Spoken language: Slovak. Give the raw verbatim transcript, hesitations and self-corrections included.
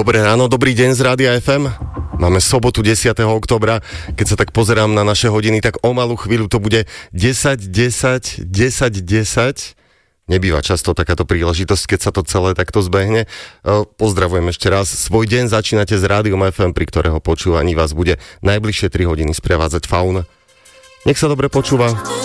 Dobré ráno, dobrý deň z Rádia ef em. Máme sobotu desiateho októbra. Keď sa tak pozerám na naše hodiny, tak o malú chvíľu to bude desať, desať, desať, desať. Nebýva často takáto príležitosť, keď sa to celé takto zbehne. Pozdravujem ešte raz. Svoj deň začínate s Rádiom ef em, pri ktorého počúvaní vás bude najbližšie tri hodiny sprevádzať Faun. Nech sa dobre počúva.